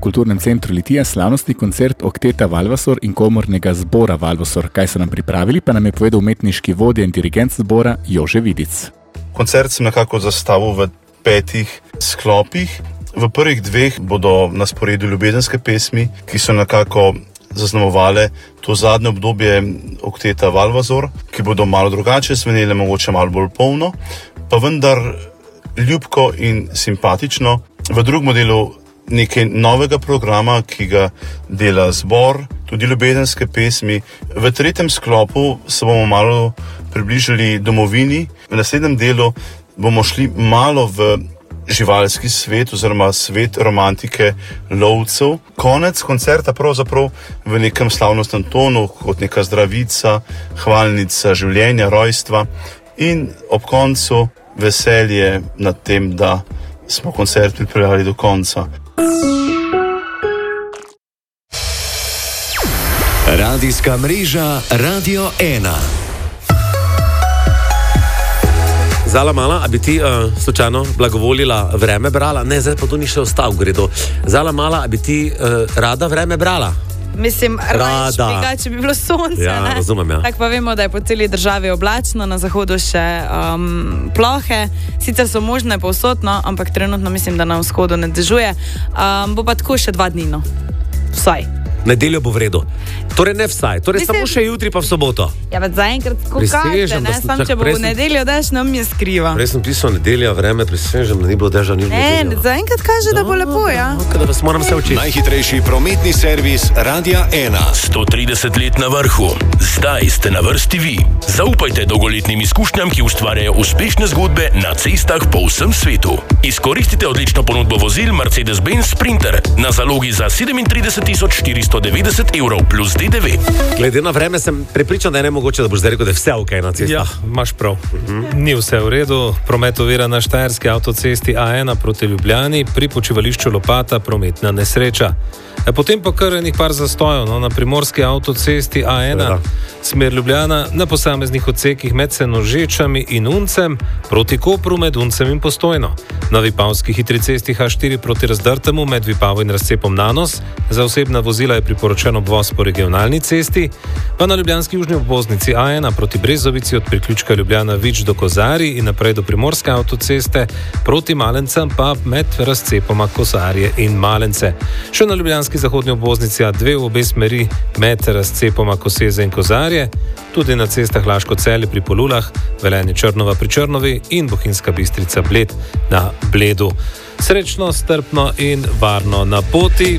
kulturnem centru Litija slavnostni koncert Okteta Valvasor in komornega zbora Valvasor. Kaj so nam pripravili, pa nam je povedal umetniški vodja in dirigent zbora Jože Vidic. Koncert sem nekako zastavil v 5 sklopih. V prvih 2 bodo na sporedu ljubezenske pesmi, ki so nekako zaznamovale to zadnje obdobje Okteta Valvasor, ki bodo malo drugače zvenele, mogoče malo bolj polno, pa vendar ljubko in simpatično. V drugem delu nekaj novega programa, ki ga dela zbor, tudi ljubezenske pesmi. V 3. sklopu se bomo malo približali domovini. V naslednjem delu bomo šli malo v živalski svet oziroma svet romantike lovcev. Konec koncerta pravzaprav v nekem slavnostnem tonu, kot neka zdravica, hvalnica življenja, rojstva in ob koncu veselje nad tem, da smo koncert pripeljali do konca. Radijska mreža Radio 1. Zala mala, a bi ti slučajno blagovolila vreme brala? Ne, zdaj pa to ni še ostal v gredu. Zala mala, a bi ti rada vreme brala? Mislim, rada, če bi bilo sonce. Ja, ne? Razumem, ja. Tako pa vemo, da je po celi državi oblačno, na zahodu še plohe. Sicer so možne povsod, no, ampak trenutno mislim, da na vzhodu ne dežuje. Bo pa tako še 2 dni, no. Vsaj. Nedeljo bo v redu. Torej ne vsaj, torej samo še jutri pa v soboto. Ja, pa zaenkrat skakate, ne? Sam, če bo v nedeljo dež, nam je skriva. Prej sem pisal nedelja, vreme, prisežem, da ni bilo deža, ni bilo nedelja. Ne, zaenkrat kaže, da bo lepo, ja. Da vas moram se učiti. Najhitrejši prometni servis Radia 1. 130 let na vrhu. Zdaj ste na vrsti vi. Zaupajte dolgoletnim izkušnjam, ki ustvarjajo uspešne zgodbe na cestah po vsem svetu. Izkoristite odlično ponudbo vozil Mercedes-Benz Sprinter na zalogi za 37.490 evrov plus DDV. Glede na vreme sem prepričan, da je nemogoče, da boš zdaj rekel, da je vse ok na cestah. Ja, imaš prav. Ni vse v redu. Promet ovira na štajerski avtocesti A1 proti Ljubljani, pri počivališču Lopata prometna nesreča. Potem pa kar enih par zastojev, no, na primorski avtocesti A1, smer Ljubljana, na posameznih odsekih med Senožečami in Uncem, proti Kopru med Uncem in Postojno. Na vipavski hitri cesti H4 proti Razdrtemu med Vipavo in razcepom Nanos, za osebna vozila je priporočen obvoz po regionalni cesti, pa na ljubljanski južni obvoznici A1 proti Brezovici od priključka Ljubljana Vič do Kozarij in naprej do primorske avtoceste, proti Malencem pa med razcepoma Kozarje in Malence. Še na ljubljanski zahodni obvoznici A2 v obe smeri med razcepoma Koseze in Kozarje, tudi na cestah Laško-Celje pri Polulah, Velenje Črnova pri Črnovi in Bohinjska Bistrica Bled na Bledu. Srečno, strpno in varno na poti.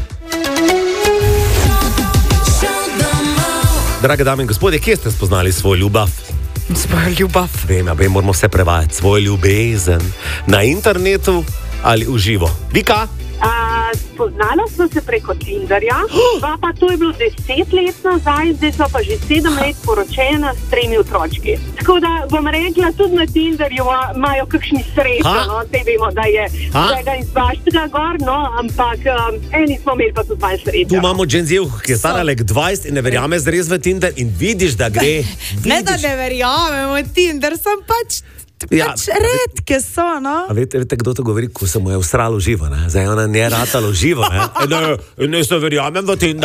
Drage dame in gospodje, kje ste spoznali svoj ljubav? Svoj ljubav. Vem, moramo vse prevajati. Svoj ljubezen. Na internetu ali v živo? Vika? Spoznala smo se preko Tinderja, pa to je bilo 10 let nazaj, zdaj smo pa že 7 let poročena s 3 otročki. Tako da bom rekla, tudi na Tinderju imajo kakšni srečo, no, te vemo, da je vsega in svaštega gor, no, ampak eni smo imeli pa tudi malo srečo. Tu imamo Gen Z, ki je stara like 20 in ne verjame zres v Tinder in vidiš, da gre. Ne, da ne verjamemo Tinder, sem pač redke so, no? A veste, kdo to govori, ko se mu je usralo živo, ne? Zdaj ona ne ratalo živo, ne? Ne se verjamem v Tinder.